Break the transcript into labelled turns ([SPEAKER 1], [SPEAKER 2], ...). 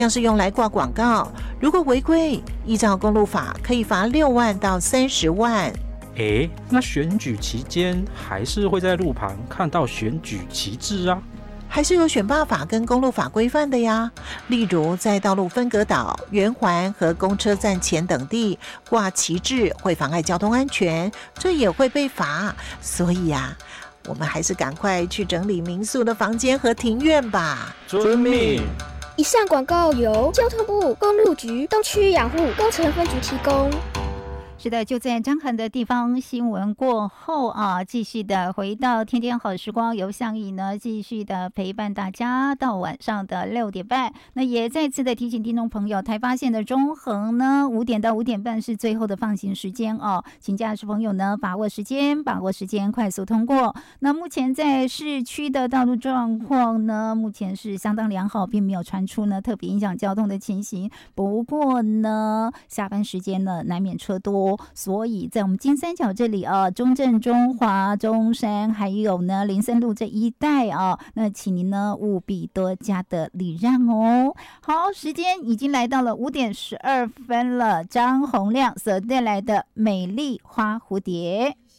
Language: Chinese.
[SPEAKER 1] 像是用来挂广告，如果违规，依照公路法可以罚6万到30万。
[SPEAKER 2] 那选举期间还是会在路旁看到选举旗帜啊？
[SPEAKER 1] 还是有选罢法跟公路法规范的呀，例如在道路分隔岛、圆环和公车站前等地挂旗帜会妨碍交通安全，这也会被罚。所以啊，我们还是赶快去整理民宿的房间和庭院吧。
[SPEAKER 2] 遵命。
[SPEAKER 3] 以上广告由交通部公路局东区养护工程分局提供。
[SPEAKER 4] 是的，就在张涵的地方新闻过后啊，继续的回到天天好时光，由向颖呢继续的陪伴大家到晚上的6点半。那也再次的提醒听众朋友，台八线的中横呢5点到5点半是最后的放行时间哦，请驾驶朋友呢把握时间，快速通过。那目前在市区的道路状况呢，目前是相当良好，并没有传出呢特别影响交通的情形。不过呢，下班时间呢难免车多。所以在我们金三角这里啊，中正、中华、中山，还有呢林森路这一带啊，那请您呢务必多加的礼让哦。好，时间已经来到了5点12分了，张洪亮所带来的美丽花蝴蝶。